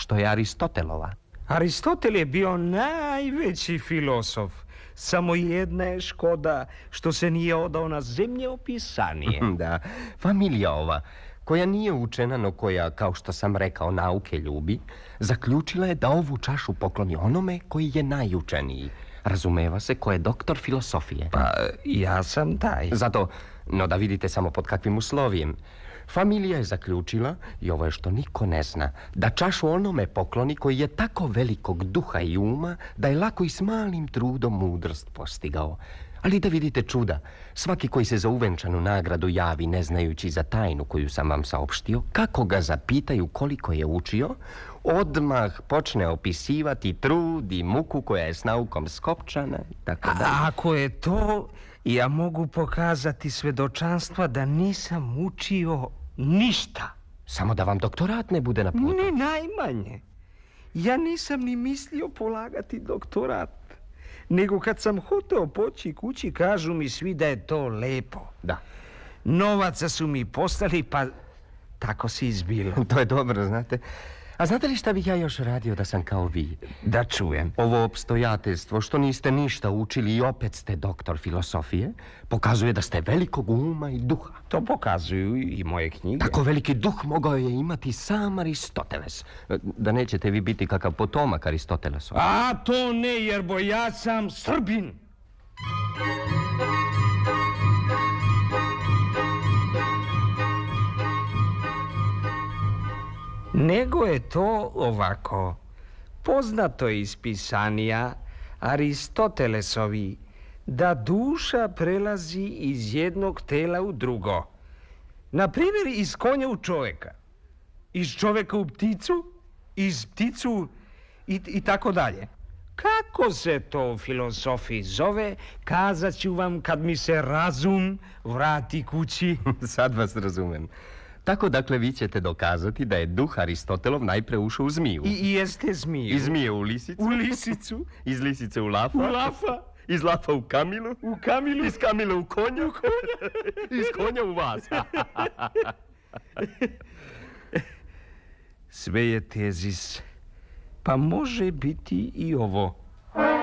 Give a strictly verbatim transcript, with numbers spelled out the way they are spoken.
što je Aristotelova. Aristotel je bio najveći filosof. Samo jedna je škoda što se nije odao na zemljopisanje. Da, familija ova, koja nije učena, no koja, kao što sam rekao, nauke ljubi, zaključila je da ovu čašu pokloni onome koji je najučeniji. Razumeva se, ko je doktor filosofije. Pa, ja sam taj. Zato, no da vidite samo pod kakvim uslovijem. Familija je zaključila, i ovo je što niko ne zna, da čašu onome pokloni koji je tako velikog duha i uma da je lako i s malim trudom mudrost postigao. Ali da vidite čuda, svaki koji se za uvenčanu nagradu javi ne znajući za tajnu koju sam vam saopštio, kako ga zapitaju koliko je učio, odmah počne opisivati trud i muku koja je s naukom skopčana i tako dalje. A ako je to, ja mogu pokazati svedočanstva da nisam učio ništa. Samo da vam doktorat ne bude na putu. Ni najmanje. Ja nisam ni mislio polagati doktorat. Nego kad sam hoteo poći kući, kažu mi svi da je to lepo. Da. Novaca su mi poslali, pa tako se izbilo. To je dobro, znate. A znate li šta bih ja još radio da sam kao vi? Da čujem. Ovo opstojateljstvo, što niste ništa učili i opet ste doktor filosofije, pokazuje da ste velikog uma i duha. To pokazuju i moje knjige. Tako veliki duh mogao je imati sam Aristoteles. Da nećete vi biti kakav potomak Aristotelesov. A to ne, jer bo ja sam Srbin. Nego je to ovako. Poznato je iz pisanija Aristotelesovi da duša prelazi iz jednog tela u drugo. Na primjer, iz konja u čovjeka, iz čovjeka u pticu, iz pticu i, i tako dalje. Kako se to u filozofiji zove, kazat ću vam kad mi se razum vrati kući. Sad vas razumem. Tako, dakle, vi ćete dokazati da je duh Aristotelov najpre ušao u zmiju. I, i jeste zmiju. Iz zmije u lisicu. U lisicu. Iz lisice u lafa. U lafa. Iz lafa u kamilu. U kamilu. Iz kamile u konja. U konja. Iz konja u vas. Sve je tezis. Pa može biti i ovo.